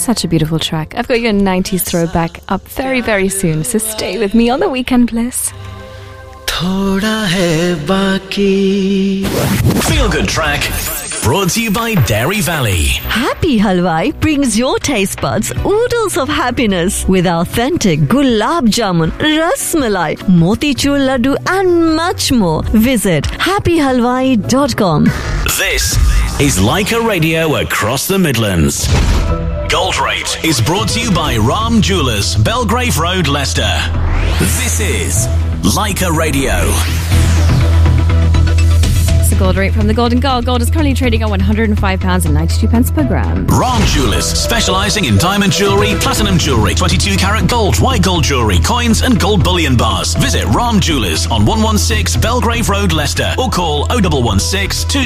Such a beautiful track. I've got your 90s throwback up very, very soon, so stay with me on The Weekend Bliss. Thoda hai baki. Feel Good Track, brought to you by Dairy Valley. Happy Halwai brings your taste buds oodles of happiness with authentic gulab jamun, ras malai, motichur laddu and much more. Visit happyhalwai.com. This is Leica Radio across the Midlands. Gold Rate is brought to you by Ram Jewellers, Belgrave Road, Leicester. This is Leica Radio. It's the gold rate from the Golden Gold. Gold is currently trading at £105.92 per gram. Ram Jewellers, specialising in diamond jewellery, platinum jewellery, 22 carat gold, white gold jewellery, coins and gold bullion bars. Visit Ram Jewellers on 116 Belgrave Road, Leicester, or call 0116